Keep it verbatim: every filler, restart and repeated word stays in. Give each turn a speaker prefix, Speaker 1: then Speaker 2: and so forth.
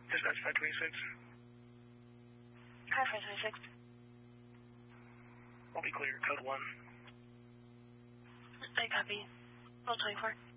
Speaker 1: Dispatch five twenty-six.
Speaker 2: Car five twenty-six.
Speaker 1: Will be clear, code one.
Speaker 2: I copy. Roll twenty-four.